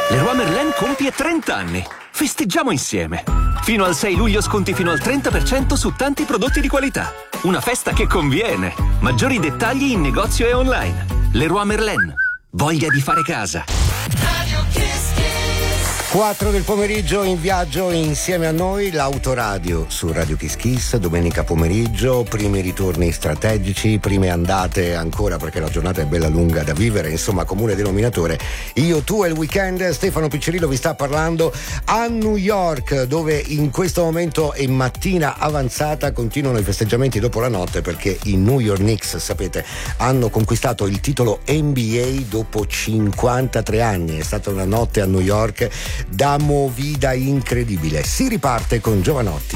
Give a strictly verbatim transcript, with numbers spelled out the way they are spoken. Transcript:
Leroy Merlin compie trenta anni. Festeggiamo insieme. Fino al sei luglio sconti fino al trenta per cento su tanti prodotti di qualità. Una festa che conviene. Maggiori dettagli in negozio e online. Leroy Merlin. Voglia di fare casa. quattro del pomeriggio in viaggio insieme a noi, l'autoradio su Radio Kiss Kiss, domenica pomeriggio, primi ritorni strategici, prime andate ancora perché la giornata è bella lunga da vivere, insomma comune denominatore, io, tu e il weekend. Stefano Piccirillo vi sta parlando a New York, dove in questo momento è mattina avanzata, continuano i festeggiamenti dopo la notte perché i New York Knicks, sapete, hanno conquistato il titolo N B A dopo cinquantatré anni, è stata una notte a New York da movida incredibile. Si riparte con Giovanotti.